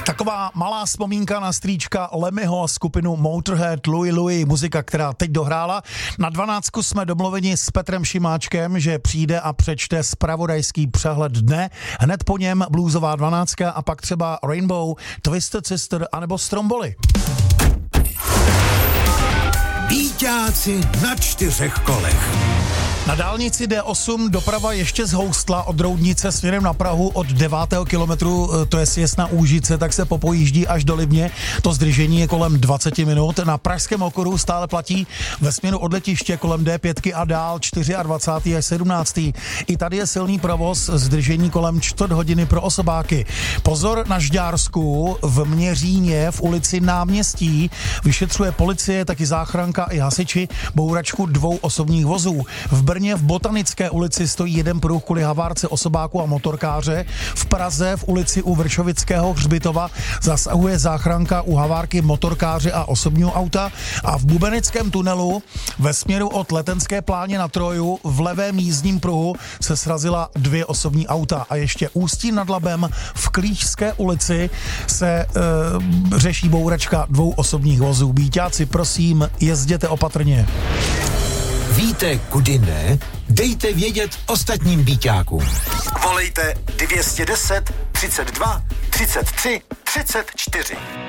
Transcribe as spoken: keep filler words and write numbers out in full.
Taková malá vzpomínka na strýčka Lemmyho a skupinu Motorhead, Louie Louie, muzika, která teď dohrála. Na dvanáctku jsme domluveni s Petrem Šimáčkem, že přijde a přečte zpravodajský přehled dne. Hned po něm bluesová dvanáctka a pak třeba Rainbow, Twisted Sister anebo Stromboli. Bíťáci na čtyřech kolech. Na dálnici D osm doprava ještě zhoustla od Roudnice směrem na Prahu od devátého kilometru, to je sjezd na Úžice, tak se popojíždí až do Libně. To zdržení je kolem dvacet minut. Na pražském okruhu stále platí ve směru od letiště kolem D pět a dál dvacátého čtvrtého až sedmnáctého I tady je silný provoz, zdržení kolem čtvrt hodiny pro osobáky. Pozor na Žďársku, v Měříně, v ulici Náměstí. Vyšetřuje policie, taky záchranka i hasiči bouračku dvou osobních vozů. V Brně v Botanické ulici stojí jeden pruh kvůli havárce osobáku a motorkáře. V Praze v ulici u Vršovického hřbitova zasahuje záchranka u havárky motorkáře a osobního auta. A v Bubenickém tunelu ve směru od Letenské pláně na Troju v levém jízdním pruhu se srazila dvě osobní auta. A ještě Ústí nad Labem v Klížské ulici se e, řeší bouračka dvou osobních vozů. Bíťáci, prosím, jezděte opatrně. Víte, kudy ne? Dejte vědět ostatním bíťákům. Volejte dvě stě deset, třicet dva, třicet tři, třicet čtyři.